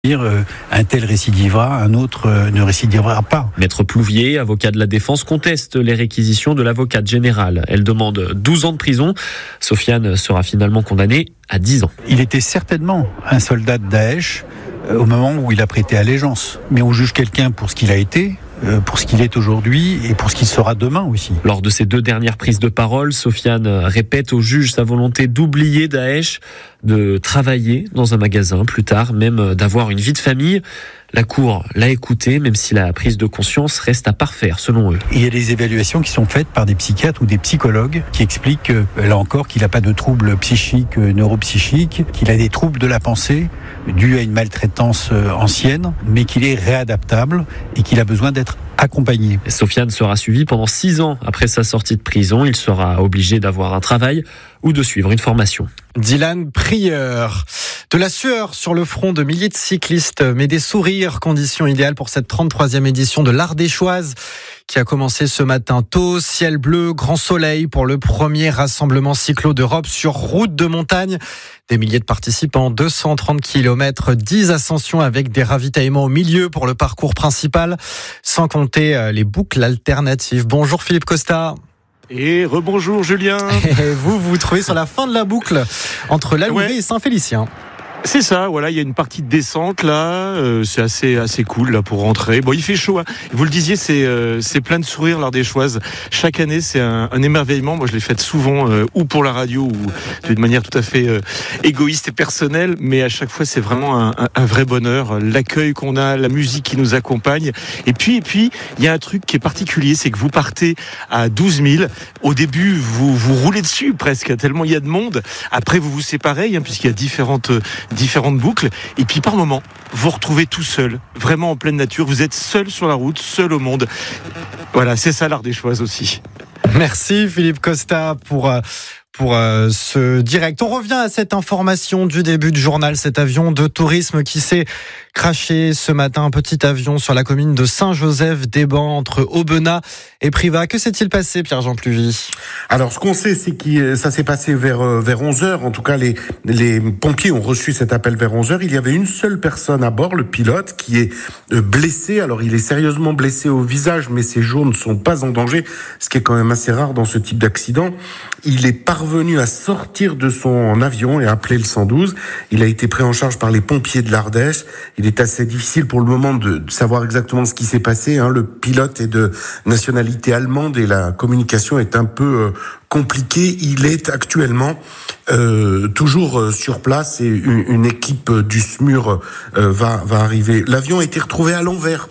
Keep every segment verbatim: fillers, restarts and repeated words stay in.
dire euh, un tel récidivera, un autre euh, ne récidivera pas. Maître Plouvier, avocat de la défense, conteste les réquisitions de l'avocate générale. Elle demande douze ans de prison. Sofiane sera finalement condamné à dix ans. Il était certainement un soldat de Daesh euh, au moment où il a prêté allégeance. Mais on juge quelqu'un pour ce qu'il a été, euh, pour ce qu'il est aujourd'hui et pour ce qu'il sera demain aussi. Lors de ses deux dernières prises de parole, Sofiane répète au juge sa volonté d'oublier Daesh, de travailler dans un magasin plus tard, même d'avoir une vie de famille. La Cour l'a écouté, même si la prise de conscience reste à parfaire, selon eux. Il y a des évaluations qui sont faites par des psychiatres ou des psychologues qui expliquent, là encore, qu'il n'a pas de troubles psychiques, neuropsychiques, qu'il a des troubles de la pensée dus à une maltraitance ancienne, mais qu'il est réadaptable et qu'il a besoin d'être accompagné. Sofiane sera suivi pendant six ans après sa sortie de prison. Il sera obligé d'avoir un travail ou de suivre une formation. Dylan Prieur. De la sueur sur le front de milliers de cyclistes, mais des sourires, condition idéale pour cette trente-troisième édition de l'Ardéchoise qui a commencé ce matin tôt. Ciel bleu, grand soleil pour le premier rassemblement cyclo d'Europe sur route de montagne. Des milliers de participants, deux cent trente kilomètres, dix ascensions avec des ravitaillements au milieu pour le parcours principal, sans compter les boucles alternatives. Bonjour Philippe Costa. Et rebonjour Julien. Et vous vous trouvez sur la fin de la boucle entre La Louvet ouais. et Saint-Félicien. C'est ça, voilà, il y a une partie de descente là, euh, c'est assez assez cool là pour rentrer. Bon, il fait chaud, hein. Vous le disiez, c'est euh, c'est plein de sourires l'Ardéchoise. Chaque année, c'est un, un émerveillement. Moi, je l'ai fait souvent, euh, ou pour la radio, ou d'une manière tout à fait euh, égoïste et personnelle, mais à chaque fois, c'est vraiment un, un, un vrai bonheur. L'accueil qu'on a, la musique qui nous accompagne, et puis et puis, il y a un truc qui est particulier, c'est que vous partez à douze mille. Au début, vous vous roulez dessus presque, tellement il y a de monde. Après, vous vous séparez, hein, puisqu'il y a différentes différentes boucles, et puis par moment vous vous retrouvez tout seul, vraiment en pleine nature, vous êtes seul sur la route, seul au monde. Voilà, c'est ça l'Ardéchoise aussi. Merci Philippe Costa pour pour euh, ce direct. On revient à cette information du début du journal, cet avion de tourisme qui s'est crashé ce matin, un petit avion sur la commune de Saint-Joseph-des-Bancs entre Aubenas et Privas. Que s'est-il passé, Pierre-Jean Pluvy ? Alors, ce qu'on sait, c'est que ça s'est passé vers vers onze heures. En tout cas, les les pompiers ont reçu cet appel vers onze heures. Il y avait une seule personne à bord, le pilote, qui est blessé. Alors, il est sérieusement blessé au visage, mais ses jours ne sont pas en danger, ce qui est quand même assez rare dans ce type d'accident. Il est parvenu à sortir de son avion et à appeler le cent douze. Il a été pris en charge par les pompiers de l'Ardèche. Il est assez difficile pour le moment de savoir exactement ce qui s'est passé. Hein. Le pilote est de nationalité allemande et la communication est un peu euh, compliquée. Il est actuellement euh, toujours sur place et une, une équipe du SMUR euh, va, va arriver. L'avion a été retrouvé à l'envers,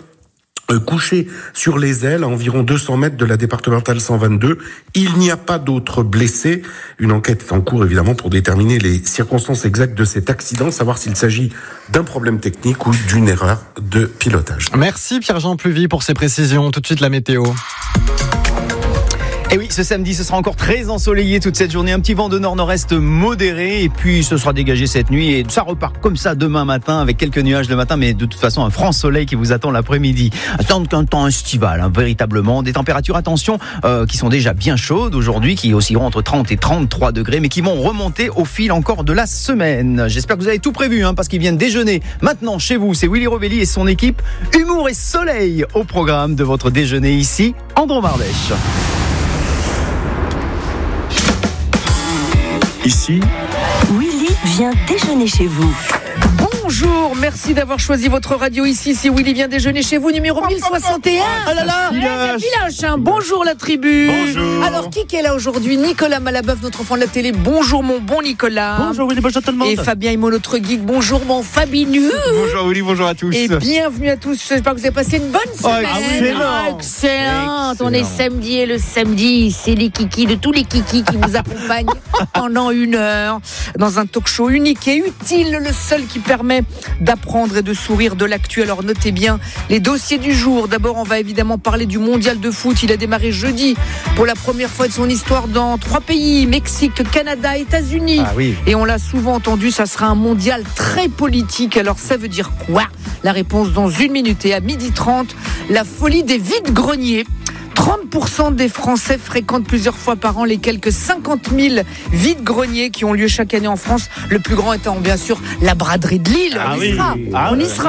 couché sur les ailes à environ deux cents mètres de la départementale cent vingt-deux. Il n'y a pas d'autres blessés. Une enquête est en cours, évidemment, pour déterminer les circonstances exactes de cet accident, savoir s'il s'agit d'un problème technique ou d'une erreur de pilotage. Merci Pierre-Jean Pluvy pour ces précisions. Tout de suite la météo. Et oui, ce samedi, ce sera encore très ensoleillé toute cette journée. Un petit vent de nord-nord-est modéré. Et puis, ce sera dégagé cette nuit. Et ça repart comme ça demain matin avec quelques nuages le matin. Mais de toute façon, un franc soleil qui vous attend l'après-midi. Un temps estival, hein, véritablement. Des températures, attention, euh, qui sont déjà bien chaudes aujourd'hui, qui oscilleront entre trente et trente-trois degrés, mais qui vont remonter au fil encore de la semaine. J'espère que vous avez tout prévu, hein, parce qu'ils viennent déjeuner maintenant chez vous. C'est Willy Rovelli et son équipe. Humour et soleil au programme de votre déjeuner ici, en Drôme-Ardèche. Ici, Willy vient déjeuner chez vous. Bonjour, merci d'avoir choisi votre radio ici. Si Willy vient déjeuner chez vous, numéro mille soixante et un. Oh là là, c'est hein. Bonjour la tribu. Bonjour. Alors, qui est là aujourd'hui ? Nicolas Malabeuf, notre enfant de la télé. Bonjour mon bon Nicolas. Bonjour Willy, bonjour tout le monde. Et Fabien Immo, notre geek. Bonjour mon Fabinu. Bonjour Willy, bonjour à tous. Et bienvenue à tous. J'espère que vous avez passé une bonne semaine. Oh, excellent. Excellent. On est samedi et le samedi, c'est les kikis de tous les kikis qui vous accompagnent pendant une heure dans un talk show unique et utile, le seul qui permet d'apprendre et de sourire de l'actu. Alors notez bien les dossiers du jour. D'abord, on va évidemment parler du mondial de foot. Il a démarré jeudi pour la première fois de son histoire dans trois pays, Mexique, Canada, États-Unis. Ah oui. Et on l'a souvent entendu, ça sera un mondial très politique. Alors ça veut dire quoi ? La réponse dans une minute. Et à midi trente, la folie des vides-greniers. trente pour cent des Français fréquentent plusieurs fois par an les quelques cinquante mille vide-greniers qui ont lieu chaque année en France. Le plus grand étant bien sûr la braderie de Lille. Ah on oui. y sera. Ah on y ouais. sera.